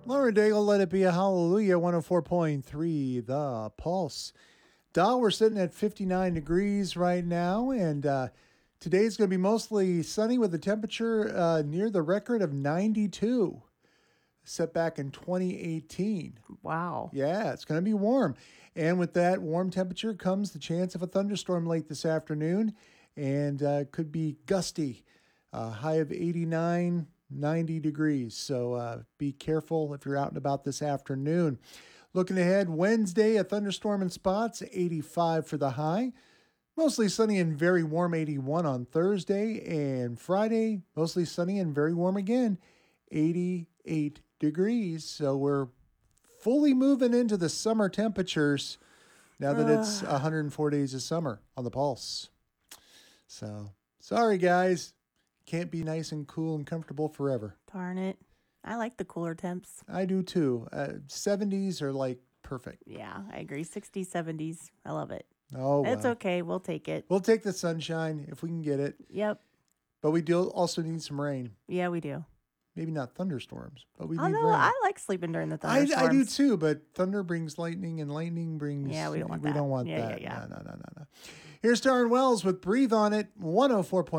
Lauren Daigle, let it be a hallelujah, 104.3, The Pulse. Dow, we're sitting at 59 degrees right now, and today's going to be mostly sunny with a temperature near the record of 92, set back in 2018. Wow. Yeah, it's going to be warm. And with that warm temperature comes the chance of a thunderstorm late this afternoon, and could be gusty, high of 89, 90 degrees. So be careful if you're out and about this afternoon. Looking ahead, Wednesday, a thunderstorm in spots, 85 for the high. Mostly sunny and very warm, 81 on Thursday. And Friday, mostly sunny and very warm again, 88 degrees. So we're fully moving into the summer temperatures now that it's 104 days of summer on the Pulse. So, sorry guys. Can't be nice and cool and comfortable forever. Darn it. I like the cooler temps. I do too. 70s are like perfect. Yeah, I agree. 60s, 70s. I love it. Oh, well. It's okay. We'll take it. We'll take the sunshine if we can get it. Yep. But we do also need some rain. Yeah, we do. Maybe not thunderstorms, but we need Although rain. I like sleeping during the thunderstorms. I do too, but thunder brings lightning and lightning brings... Yeah, we don't want we that. don't want Yeah, that. yeah. No. Here's Darren Wells with Breathe On It, 104.